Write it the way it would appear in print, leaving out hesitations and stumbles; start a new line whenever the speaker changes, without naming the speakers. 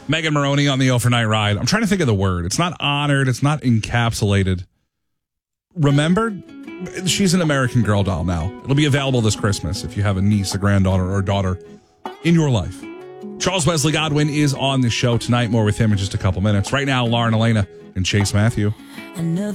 Megan Maroney on the overnight ride. I'm trying to think of the word. It's not honored. It's not encapsulated. Remembered? She's an American Girl doll now. It'll be available this Christmas if you have a niece, a granddaughter, or a daughter in your life. Charles Wesley Godwin is on the show tonight. More with him in just a couple minutes. Right now, Lauren Elena and Chase Matthew.